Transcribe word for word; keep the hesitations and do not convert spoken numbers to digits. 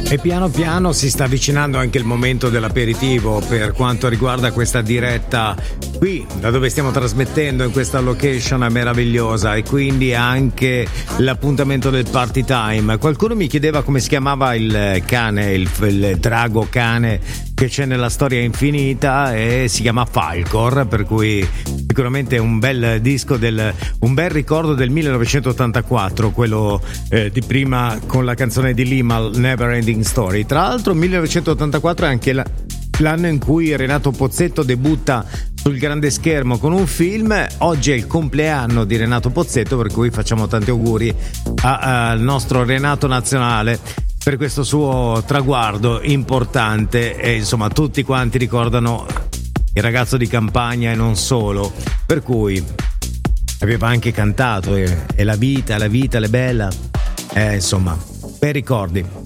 E piano piano si sta avvicinando anche il momento dell'aperitivo per quanto riguarda questa diretta qui da dove stiamo trasmettendo, in questa location meravigliosa, e quindi anche l'appuntamento del party time. Qualcuno mi chiedeva come si chiamava il cane, il, il drago cane che c'è nella storia infinita, e si chiama Falcor, per cui sicuramente un bel disco, del un bel ricordo del millenovecentottantaquattro, quello eh, di prima con la canzone di Limahl, Never Ending Story. Tra l'altro millenovecentottantaquattro è anche la, l'anno in cui Renato Pozzetto debutta sul grande schermo con un film. Oggi è il compleanno di Renato Pozzetto, per cui facciamo tanti auguri al nostro Renato nazionale per questo suo traguardo importante. E insomma tutti quanti ricordano il ragazzo di campagna e non solo, per cui aveva anche cantato e, e la vita, la vita, le bella, eh, insomma, bei ricordi.